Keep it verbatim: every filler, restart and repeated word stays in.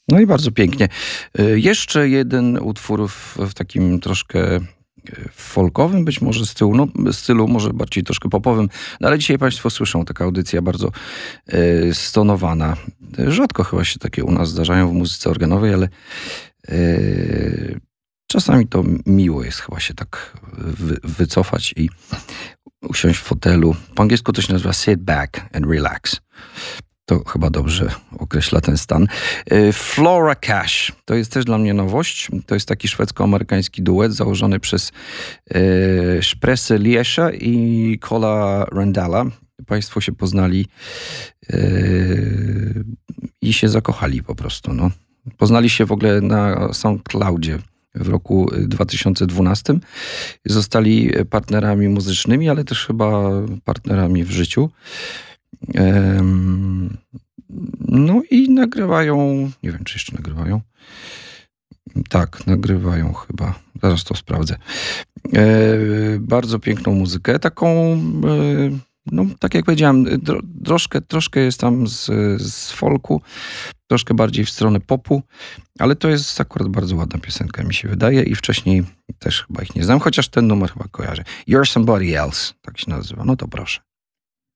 No i bardzo pięknie. Y, Jeszcze jeden utwór w, w takim troszkę y, folkowym być może stylu, no, stylu, może bardziej troszkę popowym, no, ale dzisiaj Państwo słyszą, taka audycja bardzo y, stonowana. Rzadko chyba się takie u nas zdarzają w muzyce organowej, ale y, czasami to miło jest chyba się tak wy, wycofać i usiąść w fotelu. Po angielsku to się nazywa sit back and relax. To chyba dobrze określa ten stan. Flora Cash. To jest też dla mnie nowość. To jest taki szwedzko-amerykański duet założony przez e, Szpresę Liesza i Cola Randalla. Państwo się poznali e, i się zakochali po prostu. No. Poznali się w ogóle na SoundCloudzie w roku dwa tysiące dwunastym. Zostali partnerami muzycznymi, ale też chyba partnerami w życiu. No i nagrywają, nie wiem, czy jeszcze nagrywają. Tak, nagrywają chyba. Zaraz to sprawdzę. Bardzo piękną muzykę, taką, no tak jak powiedziałem, dro, troszkę, troszkę jest tam z, z folku, troszkę bardziej w stronę popu, ale to jest akurat bardzo ładna piosenka, mi się wydaje, i wcześniej też chyba ich nie znam, chociaż ten numer chyba kojarzę. You're Somebody Else, tak się nazywa. No to proszę.